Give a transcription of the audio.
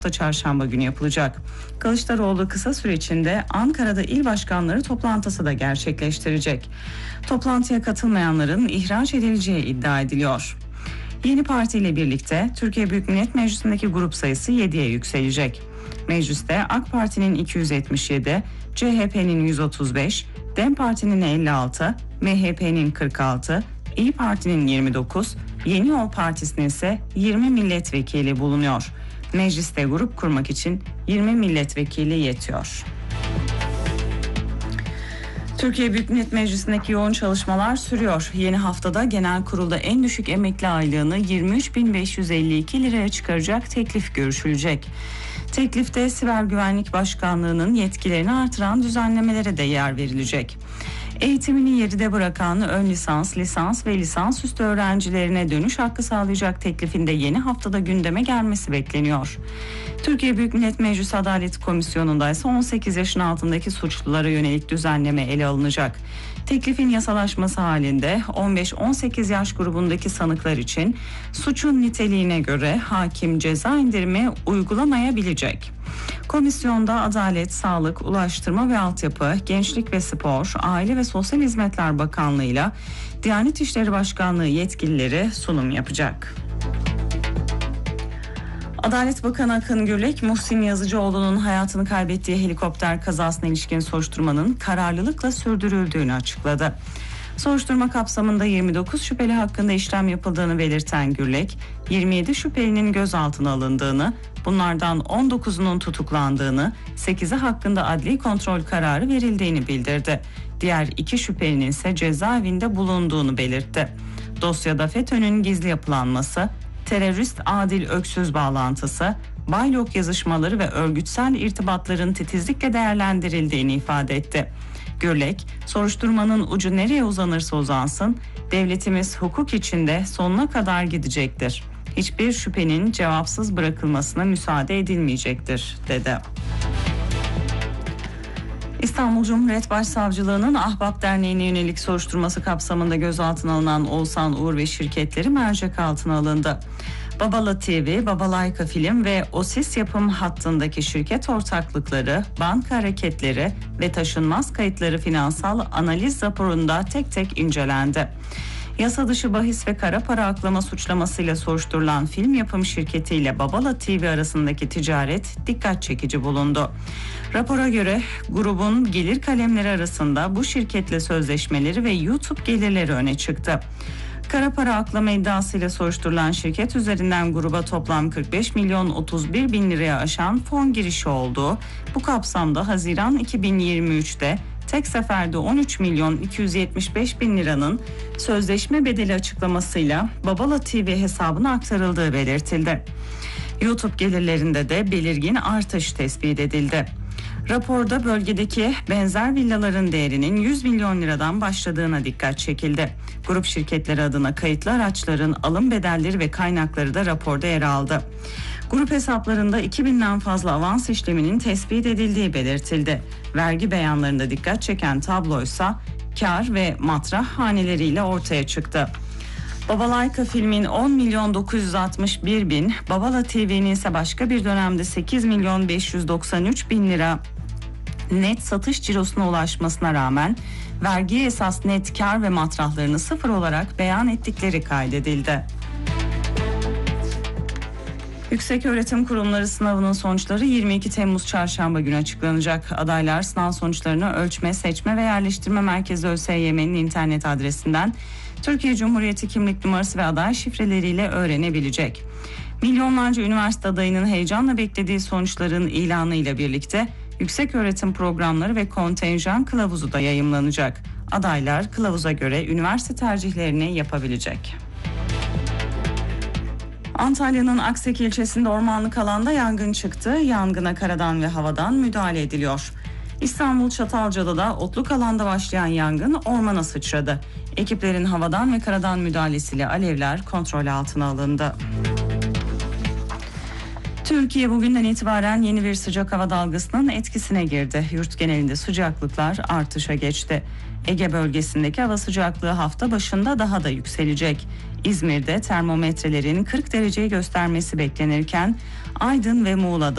çarşamba günü yapılacak. Kılıçdaroğlu kısa süre içinde Ankara'da il başkanları toplantısı da gerçekleştirecek. Toplantıya katılmayanların ihraç edileceği iddia ediliyor. Yeni partiyle birlikte Türkiye Büyük Millet Meclisi'ndeki grup sayısı 7'ye yükselecek. Mecliste AK Parti'nin 277, CHP'nin 135, DEM Parti'nin 56, MHP'nin 46, İYİ Parti'nin 29, Yeni Yol Partisi'nin ise 20 milletvekili bulunuyor. Mecliste grup kurmak için 20 milletvekili yetiyor. Türkiye Büyük Millet Meclisi'ndeki yoğun çalışmalar sürüyor. Yeni haftada genel kurulda en düşük emekli aylığını 23.552 liraya çıkaracak teklif görüşülecek. Teklifte Siber Güvenlik Başkanlığı'nın yetkilerini artıran düzenlemelere de yer verilecek. Eğitimini yarıda bırakan ön lisans, lisans ve lisansüstü öğrencilerine dönüş hakkı sağlayacak teklifin de yeni haftada gündeme gelmesi bekleniyor. Türkiye Büyük Millet Meclisi Adalet Komisyonu'nda ise 18 yaşın altındaki suçlulara yönelik düzenleme ele alınacak. Teklifin yasalaşması halinde 15-18 yaş grubundaki sanıklar için suçun niteliğine göre hakim ceza indirimi uygulamayabilecek. Komisyonda Adalet, Sağlık, Ulaştırma ve Altyapı, Gençlik ve Spor, Aile ve Sosyal Hizmetler Bakanlığı'yla Diyanet İşleri Başkanlığı yetkilileri sunum yapacak. Adalet Bakanı Akın Gürlek, Muhsin Yazıcıoğlu'nun hayatını kaybettiği helikopter kazasına ilişkin soruşturmanın kararlılıkla sürdürüldüğünü açıkladı. Soruşturma kapsamında 29 şüpheli hakkında işlem yapıldığını belirten Gürlek, 27 şüphelinin gözaltına alındığını, bunlardan 19'unun tutuklandığını, 8'i hakkında adli kontrol kararı verildiğini bildirdi. Diğer 2 şüphelinin ise cezaevinde bulunduğunu belirtti. Dosyada FETÖ'nün gizli yapılanması, terörist Adil Öksüz bağlantısı, Baylok yazışmaları ve örgütsel irtibatların titizlikle değerlendirildiğini ifade etti. Gürlek, soruşturmanın ucu nereye uzanırsa uzansın, devletimiz hukuk içinde sonuna kadar gidecektir. Hiçbir şüphenin cevapsız bırakılmasına müsaade edilmeyecektir, dedi. İstanbul Cumhuriyet Başsavcılığı'nın Ahbap Derneği'ne yönelik soruşturması kapsamında gözaltına alınan Oğuzhan Uğur ve şirketleri mercek altına alındı. Babala TV, Babalayka Film ve OSİS yapım hattındaki şirket ortaklıkları, banka hareketleri ve taşınmaz kayıtları finansal analiz raporunda tek tek incelendi. Yasa dışı bahis ve kara para aklama suçlamasıyla soruşturulan film yapım şirketiyle Babala TV arasındaki ticaret dikkat çekici bulundu. Rapora göre grubun gelir kalemleri arasında bu şirketle sözleşmeleri ve YouTube gelirleri öne çıktı. Kara para aklama iddiasıyla soruşturulan şirket üzerinden gruba toplam 45 milyon 31 bin liraya aşan fon girişi oldu. Bu kapsamda Haziran 2023'te tek seferde 13 milyon 275 bin liranın sözleşme bedeli açıklamasıyla Babala TV hesabına aktarıldığı belirtildi. YouTube gelirlerinde de belirgin artış tespit edildi. Raporda bölgedeki benzer villaların değerinin 100 milyon liradan başladığına dikkat çekildi. Grup şirketleri adına kayıtlı araçların alım bedelleri ve kaynakları da raporda yer aldı. Grup hesaplarında 2000'den fazla avans işleminin tespit edildiği belirtildi. Vergi beyanlarında dikkat çeken tabloysa kar ve matrah haneleriyle ortaya çıktı. Babalayka Film'in 10 milyon 961 bin, Babala TV'nin ise başka bir dönemde 8 milyon 593 bin lira net satış cirosuna ulaşmasına rağmen vergiye esas net kar ve matrahlarını sıfır olarak beyan ettikleri kaydedildi. Yükseköğretim Kurumları sınavının sonuçları 22 Temmuz Çarşamba günü açıklanacak. Adaylar sınav sonuçlarını Ölçme, Seçme ve Yerleştirme Merkezi ÖSYM'nin internet adresinden Türkiye Cumhuriyeti kimlik numarası ve aday şifreleriyle öğrenebilecek. Milyonlarca üniversite adayının heyecanla beklediği sonuçların ilanıyla birlikte yükseköğretim programları ve kontenjan kılavuzu da yayımlanacak. Adaylar kılavuza göre üniversite tercihlerini yapabilecek. Antalya'nın Aksek ilçesinde ormanlık alanda yangın çıktı. Yangına karadan ve havadan müdahale ediliyor. İstanbul Çatalca'da otluk alanda başlayan yangın ormana sıçradı. Ekiplerin havadan ve karadan müdahalesiyle alevler kontrol altına alındı. Türkiye bugünden itibaren yeni bir sıcak hava dalgasının etkisine girdi. Yurt genelinde sıcaklıklar artışa geçti. Ege bölgesindeki hava sıcaklığı hafta başında daha da yükselecek. İzmir'de termometrelerin 40 dereceyi göstermesi beklenirken Aydın ve Muğla'da